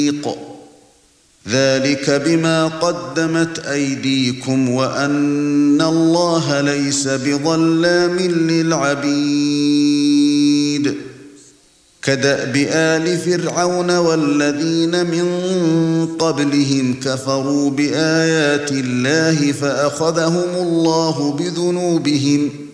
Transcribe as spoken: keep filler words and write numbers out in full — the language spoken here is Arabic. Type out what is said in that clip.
ذلك بما قدمت أيديكم وأن الله ليس بظلام للعبيد كدأب آل فرعون والذين من قبلهم كفروا بآيات الله فأخذهم الله بذنوبهم